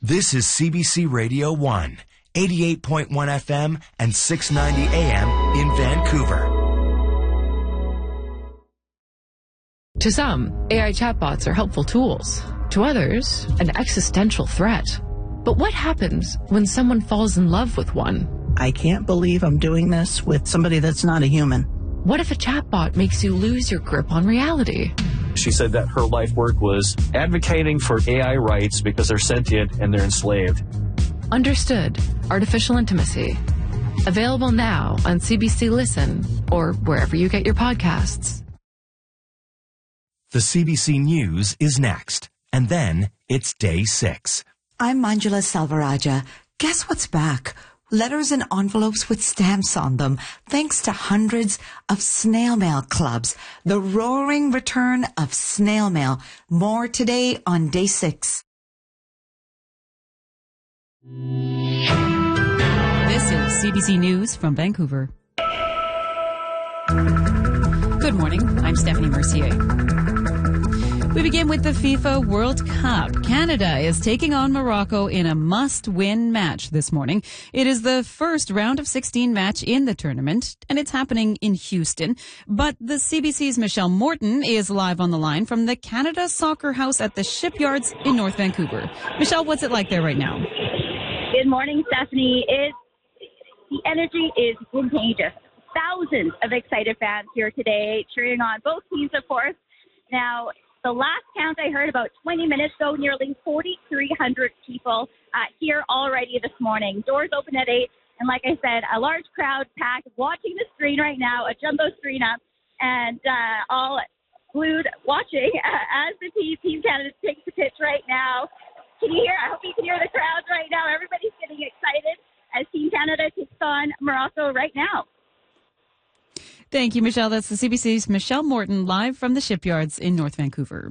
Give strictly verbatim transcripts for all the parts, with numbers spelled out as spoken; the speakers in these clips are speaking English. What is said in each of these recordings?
This is C B C Radio one, eighty-eight point one F M and six ninety A M in Vancouver. To some, A I chatbots are helpful tools. To others, an existential threat. But what happens when someone falls in love with one? I can't believe I'm doing this with somebody that's not a human. What if a chatbot makes you lose your grip on reality? She said that her life work was advocating for A I rights because they're sentient and they're enslaved. Understood. Artificial Intimacy. Available now on C B C Listen or wherever you get your podcasts. The C B C News is next, and then it's day six. I'm Manjula Salvaraja. Guess what's back? Letters and envelopes with stamps on them, thanks to hundreds of snail mail clubs. The roaring return of snail mail. More today on day six. This is C B C News from Vancouver. Good morning. I'm Stephanie Mercier. We begin with the FIFA World Cup. Canada is taking on Morocco in a must-win match this morning. It is the first round of sixteen match in the tournament, and it's happening in Houston. But the C B C's Michelle Morton is live on the line from the Canada Soccer House at the Shipyards in North Vancouver. Michelle, what's it like there right now? Good morning, Stephanie. It's, the energy is contagious. Thousands of excited fans here today, cheering on both teams, of course. Now, the last count I heard about twenty minutes ago, nearly forty-three hundred people uh, here already this morning. Doors open at eight, and like I said, a large crowd packed watching the screen right now, a jumbo screen up, and uh, all glued watching uh, as the team, Team Canada takes the pitch right now. Can you hear? I hope you can hear the crowd right now. Everybody's getting excited as Team Canada takes on Morocco right now. Thank you, Michelle. That's the C B C's Michelle Morton live from the Shipyards in North Vancouver.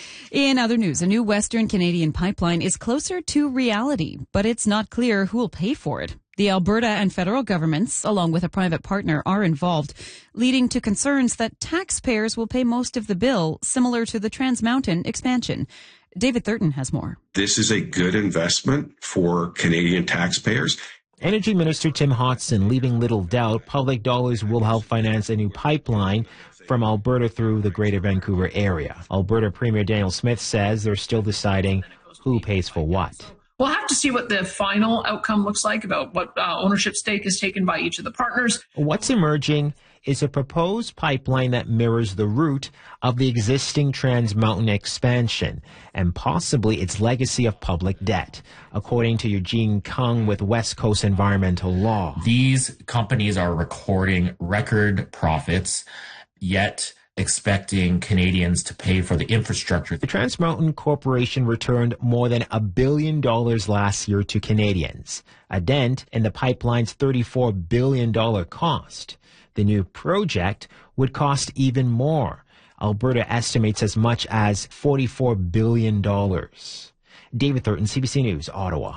In other news, a new Western Canadian pipeline is closer to reality, but it's not clear who will pay for it. The Alberta and federal governments, along with a private partner, are involved, leading to concerns that taxpayers will pay most of the bill, similar to the Trans Mountain expansion. David Thurton has more. This is a good investment for Canadian taxpayers. Energy Minister Tim Hodson leaving little doubt public dollars will help finance a new pipeline from Alberta through the Greater Vancouver area. Alberta Premier Daniel Smith says they're still deciding who pays for what. We'll have to see what the final outcome looks like about what uh, ownership stake is taken by each of the partners. What's emerging is a proposed pipeline that mirrors the route of the existing Trans Mountain expansion and possibly its legacy of public debt, according to Eugene Kung with West Coast Environmental Law. These companies are recording record profits, yet expecting Canadians to pay for the infrastructure. The Trans Mountain Corporation returned more than a billion dollars last year to Canadians, a dent in the pipeline's thirty-four billion dollars cost. The new project would cost even more. Alberta estimates as much as forty-four billion dollars. David Thurton, C B C News, Ottawa.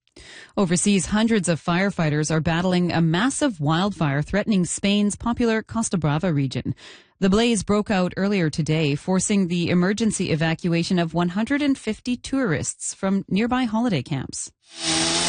Overseas, hundreds of firefighters are battling a massive wildfire threatening Spain's popular Costa Brava region. The blaze broke out earlier today, forcing the emergency evacuation of one hundred fifty tourists from nearby holiday camps.